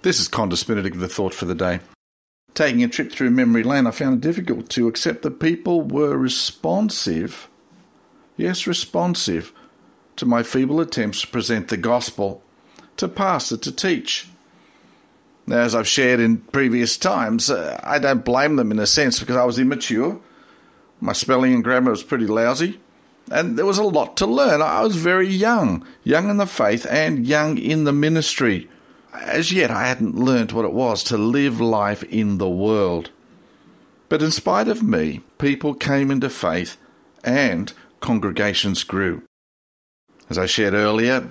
This is Qantas Benedict, the thought for the day. Taking a trip through memory lane, I found it difficult to accept that people were responsive, to my feeble attempts to present the gospel, to pastor, to teach. Now, as I've shared in previous times, I don't blame them in a sense because I was immature. My spelling and grammar was pretty lousy, and there was a lot to learn. I was very young in the faith and young in the ministry. As yet, I hadn't learnt what it was to live life in the world. But in spite of me, people came into faith and congregations grew. As I shared earlier,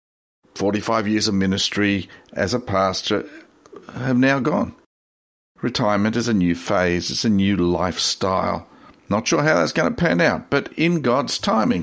45 years of ministry as a pastor have now gone. Retirement is a new phase, it's a new lifestyle. Not sure how that's going to pan out, but in God's timing.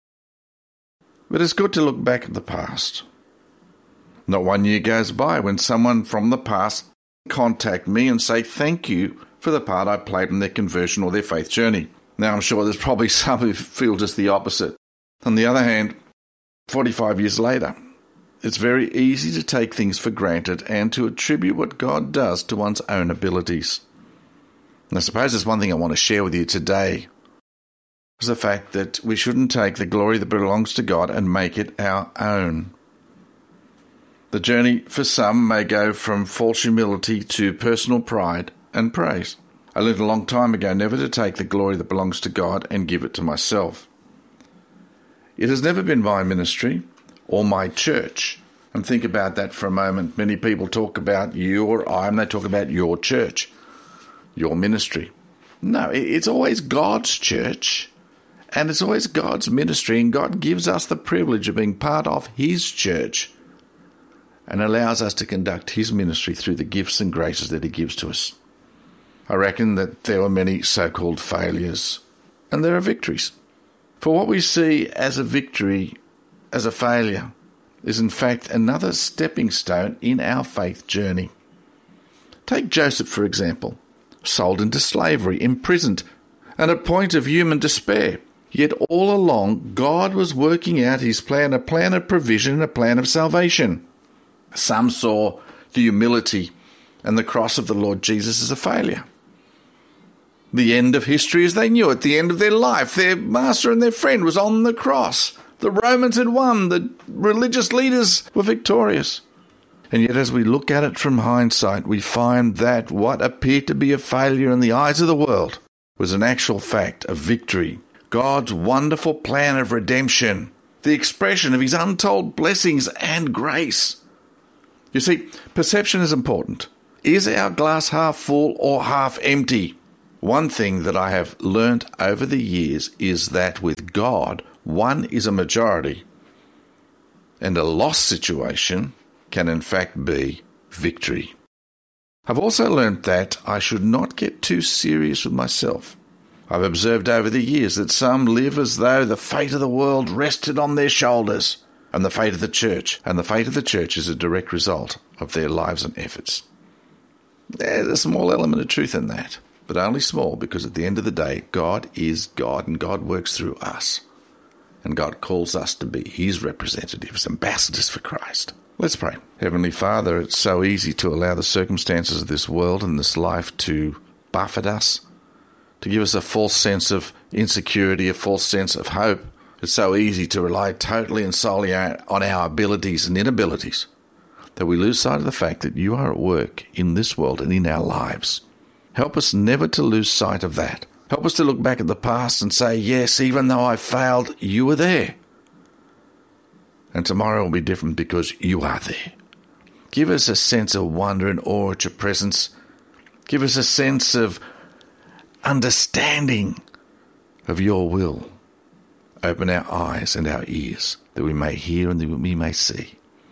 But it's good to look back at the past. Not 1 year goes by when someone from the past contact me and say thank you for the part I played in their conversion or their faith journey. Now, I'm sure there's probably some who feel just the opposite. On the other hand, 45 years later, it's very easy to take things for granted and to attribute what God does to one's own abilities. And I suppose there's one thing I want to share with you today, is the fact that we shouldn't take the glory that belongs to God and make it our own. The journey for some may go from false humility to personal pride and praise. I learned a long time ago never to take the glory that belongs to God and give it to myself. It has never been my ministry or my church. And think about that for a moment. Many people talk about you or I, and they talk about your church, your ministry. No, it's always God's church, and it's always God's ministry, and God gives us the privilege of being part of His church and allows us to conduct His ministry through the gifts and graces that He gives to us. I reckon that there were many so-called failures, and there are victories. For what we see as a victory, as a failure, is in fact another stepping stone in our faith journey. Take Joseph, for example, sold into slavery, imprisoned, and at point of human despair. Yet all along, God was working out His plan, a plan of provision, a plan of salvation. Some saw the humility and the cross of the Lord Jesus as a failure. The end of history as they knew it, the end of their life, their master and their friend was on the cross. The Romans had won, the religious leaders were victorious. And yet as we look at it from hindsight, we find that what appeared to be a failure in the eyes of the world was in actual fact a victory. God's wonderful plan of redemption, the expression of His untold blessings and grace. You see, perception is important. Is our glass half full or half empty? One thing that I have learnt over the years is that with God, one is a majority, and a lost situation can in fact be victory. I've also learnt that I should not get too serious with myself. I've observed over the years that some live as though the fate of the world rested on their shoulders, and the fate of the church is a direct result of their lives and efforts. There's a small element of truth in that, but only small, because at the end of the day, God is God and God works through us. And God calls us to be His representatives, ambassadors for Christ. Let's pray. Heavenly Father, it's so easy to allow the circumstances of this world and this life to buffet us, to give us a false sense of insecurity, a false sense of hope. It's so easy to rely totally and solely on our abilities and inabilities that we lose sight of the fact that You are at work in this world and in our lives. Help us never to lose sight of that. Help us to look back at the past and say, yes, even though I failed, You were there. And tomorrow will be different because You are there. Give us a sense of wonder and awe at Your presence. Give us a sense of understanding of Your will. Open our eyes and our ears that we may hear and that we may see.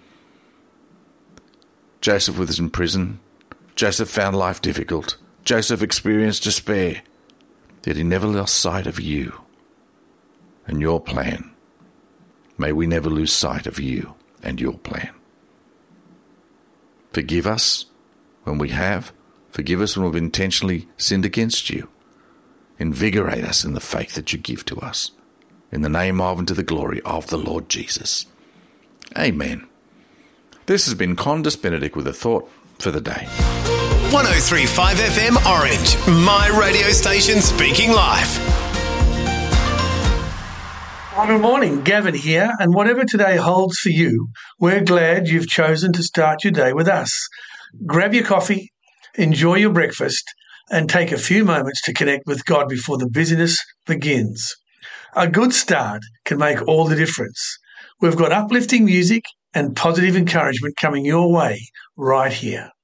Joseph was in prison. Joseph found life difficult. Joseph experienced despair. Yet he never lost sight of You and Your plan. May we never lose sight of You and Your plan. Forgive us when we have. Forgive us when we've intentionally sinned against You. Invigorate us in the faith that You give to us. In the name of and to the glory of the Lord Jesus. Amen. This has been Qantas Benedict with a thought for the day. 103.5 FM Orange, my radio station speaking live. Well, good morning, Gavin here, and whatever today holds for you, we're glad you've chosen to start your day with us. Grab your coffee, enjoy your breakfast, and take a few moments to connect with God before the busyness begins. A good start can make all the difference. We've got uplifting music and positive encouragement coming your way right here.